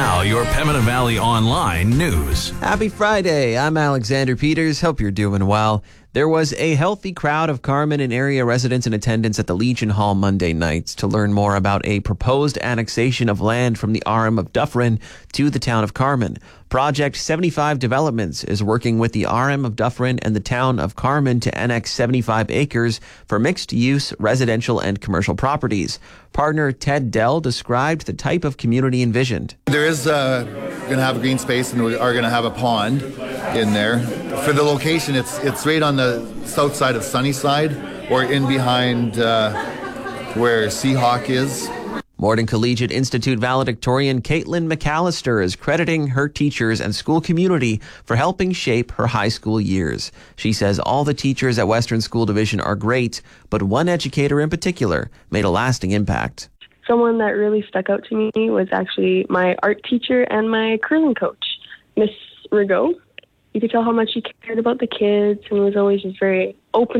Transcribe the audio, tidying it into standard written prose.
Now, your Pembina Valley Online news. Happy Friday. I'm Alexander Peters. Hope you're doing well. There was a healthy crowd of Carman and area residents in attendance at the Legion Hall Monday nights to learn more about a proposed annexation of land from the RM of Dufferin to the town of Carman. Project 75 Developments is working with the RM of Dufferin and the town of Carman to annex 75 acres for mixed-use residential and commercial properties. Partner Ted Dell described the type of community envisioned. There is going to have a green space, and we are going to have a pond in there. For the location, it's right on the south side of Sunnyside, or in behind where Seahawk is. Morden Collegiate Institute valedictorian Caitlin McAllister is crediting her teachers and school community for helping shape her high school years. She says all the teachers at Western School Division are great, but one educator in particular made a lasting impact. Someone that really stuck out to me was actually my art teacher and my curling coach, Miss Rigaud. You could tell how much she cared about the kids and was always just very open